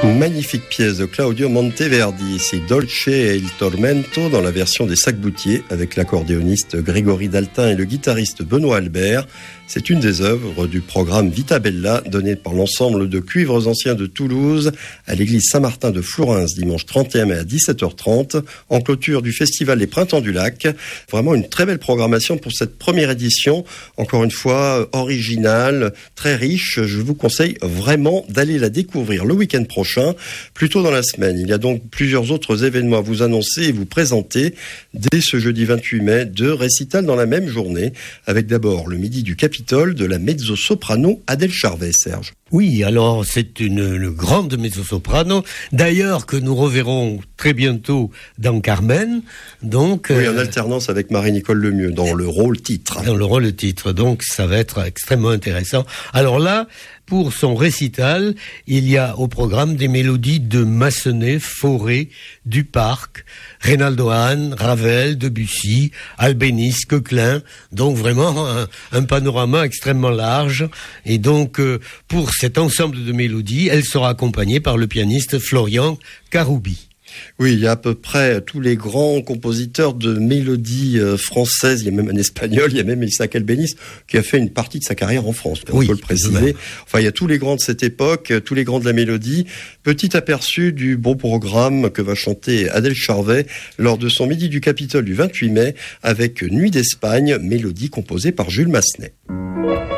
Magnifique pièce de Claudio Monteverdi, c'est Dolce e il Tormento dans la version des Sac-Boutier avec l'accordéoniste Grégory Daltin et le guitariste Benoît Albert. C'est une des œuvres du programme Vita Bella donné par l'ensemble de cuivres anciens de Toulouse à l'église Saint-Martin de Flourens dimanche 31 mai à 17h30 en clôture du festival Les Printemps du Lac. Vraiment une très belle programmation pour cette première édition, encore une fois originale, très riche. Je vous conseille vraiment d'aller la découvrir le week-end prochain, plus tôt dans la semaine. Il y a donc plusieurs autres événements à vous annoncer et vous présenter dès ce jeudi 28 mai, 2 récitals dans la même journée, avec d'abord le midi du Capitole de la mezzo-soprano Adèle Charvet, Serge. Oui, alors c'est une grande mezzo-soprano, d'ailleurs que nous reverrons très bientôt dans Carmen. Donc, oui, en alternance avec Marie-Nicole Lemieux, dans le rôle titre. Dans le rôle titre, donc ça va être extrêmement intéressant. Alors là, pour son récital, il y a au programme des mélodies de Massenet, Fauré, Duparc, Reynaldo Hahn, Ravel, Debussy, Albéniz, Coquelin. Donc vraiment un panorama extrêmement large. Et donc pour cet ensemble de mélodies, elle sera accompagnée par le pianiste Florian Karoubi. Oui, il y a à peu près tous les grands compositeurs de mélodies françaises. Il y a même un espagnol, il y a même Isaac Albéniz qui a fait une partie de sa carrière en France. On peut le préciser. Enfin, il y a tous les grands de cette époque, tous les grands de la mélodie. Petit aperçu du beau programme que va chanter Adèle Charvet lors de son midi du Capitole du 28 mai avec Nuit d'Espagne, mélodie composée par Jules Massenet.